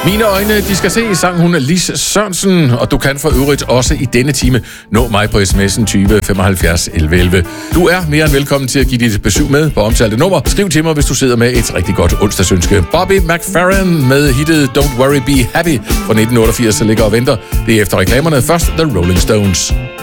Mine øjne, de skal se, sang hun Lis Sørensen, og du kan for øvrigt også i denne time nå mig på sms'en 20 75 11 11. Du er mere end velkommen til at give dit besøg med på omtalte nummer. Skriv til mig, hvis du sidder med et rigtig godt onsdagsønske. Bobby McFerrin med hittet Don't Worry Be Happy fra 1988, ligger og venter. Det er efter reklamerne. Først The Rolling Stones.